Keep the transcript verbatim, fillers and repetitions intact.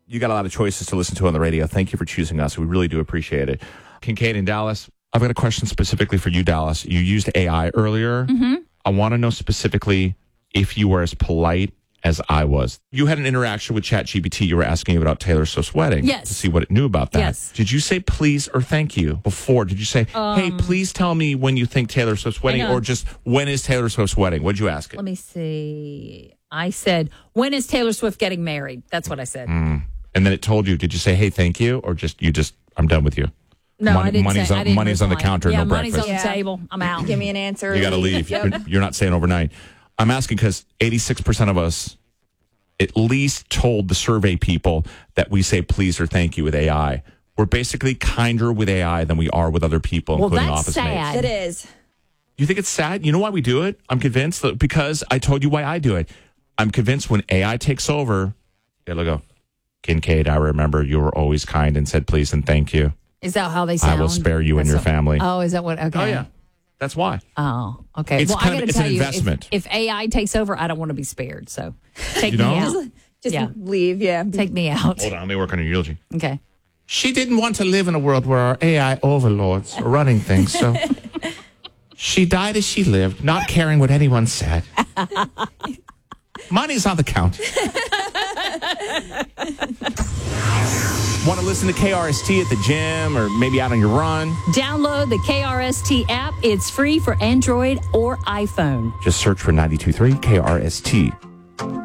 You got a lot of choices to listen to on the radio. Thank you for choosing us. We really do appreciate it. Kincaid in Dallas, I've got a question specifically for you, Dallas. You used A I earlier. Mm-hmm. I want to know specifically if you were as polite as I was. You had an interaction with ChatGPT. You were asking about Taylor Swift's wedding yes. to see what it knew about that. Yes. Did you say please or thank you before? Did you say, um, hey, please tell me when you think Taylor Swift's wedding, or just when is Taylor Swift's wedding? What'd you ask it? Let me see. I said, when is Taylor Swift getting married? That's what I said. Mm. And then it told you, did you say, hey, thank you, or just you just, I'm done with you? No, Money, I didn't money's say, on, I didn't money's on the reply. counter, yeah, no money's breakfast. on the Yeah. table. I'm out. Give me an answer. You got to leave. You're, you're not staying overnight. I'm asking because eighty-six percent of us at least told the survey people that we say please or thank you with A I. We're basically kinder with A I than we are with other people, Well, including that's office sad. mates. It is. You think it's sad? You know why we do it? I'm convinced that because I told you why I do it. I'm convinced when A I takes over, it'll go, Kincaid, I remember you were always kind and said please and thank you. Is that how they sound? I will spare you and That's your what- family. Oh, is that what? Okay. Oh, yeah. That's why. Oh, okay. It's well, kind I of- got to it's tell an you, if- investment. If, A I takes over, I don't want to be spared. So take You me don't? out. Just, just Yeah. leave. Yeah. Take me out. Hold on, let me work on your eulogy. Okay. She didn't want to live in a world where our A I overlords are running things, so she died as she lived, not caring what anyone said. Money's on the count. Want to listen to K R S T at the gym or maybe out on your run? Download the K R S T app. It's free for Android or iPhone. Just search for ninety-two point three K R S T.